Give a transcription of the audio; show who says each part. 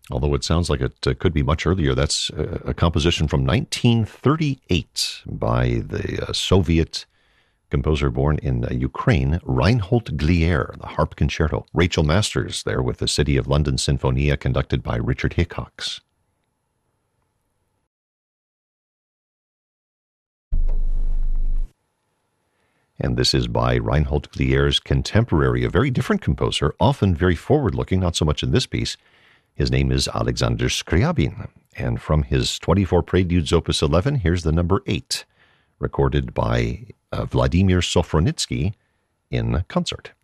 Speaker 1: although it sounds like it could be much earlier. That's a composition from 1938 by the Soviet composer born in Ukraine, Reinhold Glier, the Harp Concerto. Rachel Masters there with the City of London Sinfonia, conducted by Richard Hickox. And this is by Reinhold Glier's contemporary, a very different composer, often very forward-looking, not so much in this piece. His name is Alexander Scriabin. And from his 24 Preludes, Opus 11, here's the number 8, recorded by Vladimir Sofronitsky in concert.